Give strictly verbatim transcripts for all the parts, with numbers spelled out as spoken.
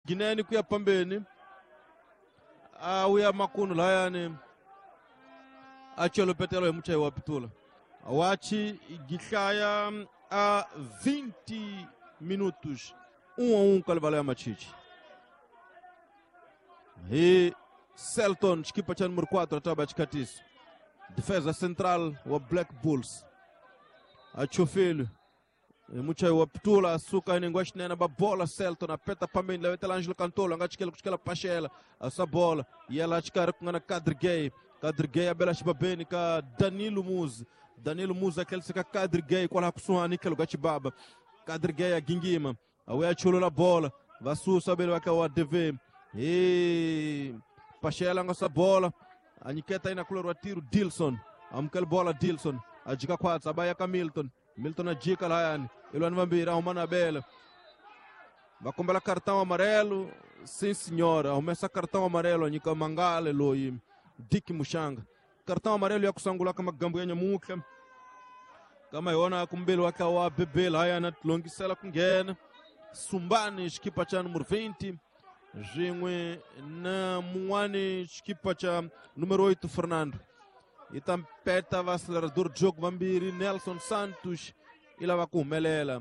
gineni kuya pambeni au ya makunu la yani achelo petelo ya mchai wa pitula awachi gikhaya a vinte minutos um a um kalvala ya machichi e Selton equipa cha número quatro ataba chikatiso defesa central wa Black Bulls achofilho muchai wa pitula asuka ni ngwashi nena ba bola Selton apeta pambeni la vetela Angelo Cantolo angachikela kuchikela pashela asa bola yela chikara kungana Kadri Gay Kadri Gay abela shibabeni ka Danilo Muz Danilo Muz aquele se ka Kadri Gay kola kusuhani kelo gachibaba Kadri Gay a gingima awe acholo la bola vasu sabelo akawa dv e pashela ngasa bola anyiketa ina kula tiro Dilson amkel bola Dilson ajika kwatsa abaya ka Milton Milton ajika la yani ilwan vambira umana bela vakombela cartão amarelo sim senhora começa cartão amarelo anyika mangale loyi Dick Mushanga cartão amarelo ya kusangula kama gambo yenye muka kama yona kumbelo akawa bebela yana longisela kungena Sumbani equipa cha número vinte Jingwe na Muani equipa cha número oito Fernando e tampeta o acelerador de jogo Vambiri Nelson Santos ila vakumelela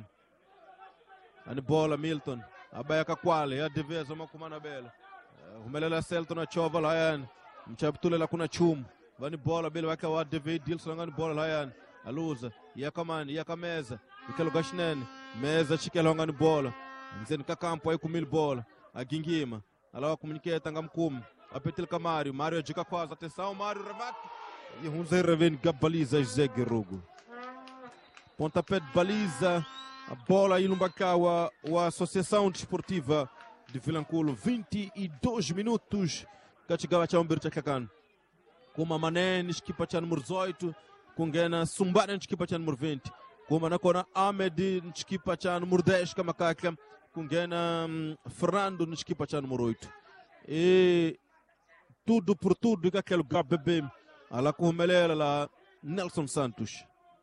ani bola Milton abaya kakwale ya deveza makumana bela humelela Selton achova la yani mchabtule la kuna chumu vani bola bela waka wa David Dilson ngani bola la yani aluza ya kamani ya kameza ikelo gashnene meza chikelo ngani bola nzeni kakampo ay kumil bola agingima alawa komuniketa ngamkum apetil ka Mario Mario jika kwaza atenção Mario remate e hunze reven gabaliza José Guerrugo pontapé de baliza a bola ilumbakawa wa Associação Desportiva de Vilanculo vinte e dois minutos kachigava cha umbir chakakan kuma manene equipa cha número dezoito kungena Sumbana equipa cha número vinte kuma nakona Ahmed equipa cha número dez kama kaka kungena um, Fernando equipa cha número oito e tudo por tudo que aquele bebê ala kumelela la Nelson Santos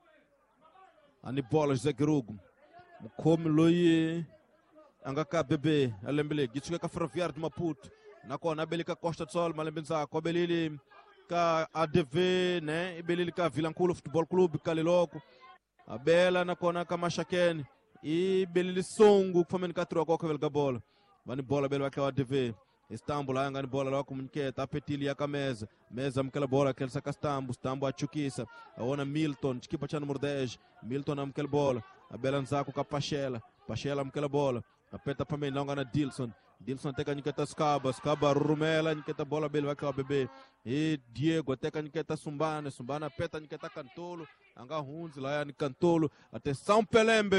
ani bola José Guerrugo como loye angaka bebê alembele gitsuka ka Ferroviário de Maputo nakona belika Costa do Sol malembenza ko belili ka A D V né belili ka Vilanculo Futebol Clube kaliloko abela nakona ka Mashakeni e belili songo kufameni ka troco ko velga bola vani bola belo ka A D V Istanbul anga ni bola la komuniketa apetili ya kameza meza mkela bola kelsa ka Stambo Stambo achukisa aona Milton equipa cha número dez Milton amkel bola abela nzako ka Pashela Pashela mkela bola apeta pame nanga na Dilson Dilson teka niketa Skaba Skaba rumela niketa bola belo waka bebê e Diego teka niketa Sumbana Sumbana peta niketa Cantolo anga hunzi la yani Cantolo atenção Pelembe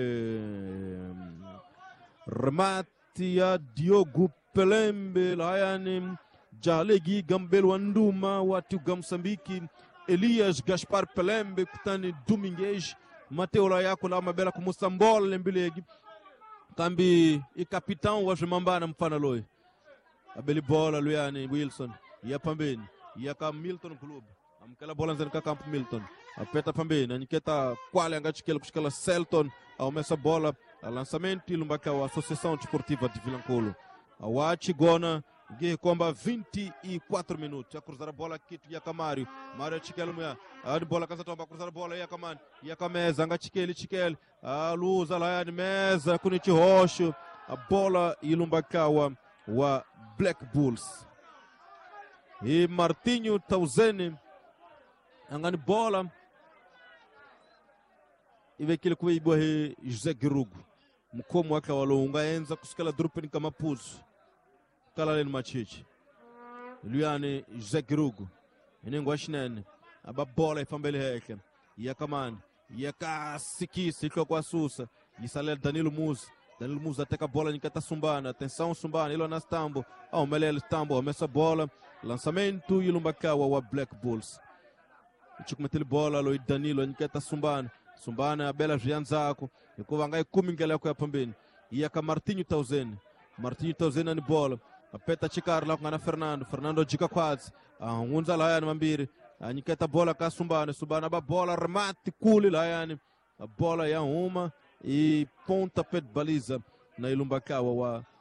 remate ya Diogo Pelembe la yani Jalegi Gambelo Wanduma watu Gamsambiki Elias Gaspar Pelembe kutani Domingues Mateo la yako la mabela kumusambola lembilegi kambi i capitão wa Mambana mfana loy abeli bola luyani Wilson ya pambeni ya ka Milton Club amkela bola nzani ka campo Milton apeta pambeni aniketa kwale angachikela kushikela Selton au messa bola a lançamento ilumbaka wa Associação Desportiva de Vilanculo awachi gona Gui komba vinte e quatro minutos a cruzar a bola kitu ya Mario Mario chikelo mya a bola kaza tomba cruzar a bola ya kamani ya kameza anga chikeli chikeli a luza la yani meza kunichi hosho a bola ilumbakawa wa Black Bulls e Martinho Tauzeni angani bola ive kile kuibwa he José Guerrugo mkomo wake walonga enza kusikala drupeni kama puzu kala len machichi Luane José Guerrugo inengo ashinene aba bola ifambele heke ya kamani ya kasikisi iko kwa susa yisalel Danilo Muz Danilo Muz ateka bola nikata Sumbana atenção Sumbana ilo na Stambo au melele Stambo amessa bola lançamento ilumbakawa wa Black Bulls ichikumetele bola lo Danilo nikata Sumbana Sumbana abela jianzako ikuvangai kumingela kwa pambeni ya ka Martinho Tauzeni Martinho Tauzeni ni bola apeta chikar la ngana Fernando Fernando jika kwats unza la yani mambiri aniketa bola ka Sumbana Sumbana ba bola remate kuli la yani a bola ya uma e ponta pet baliza na ilumbakawa wa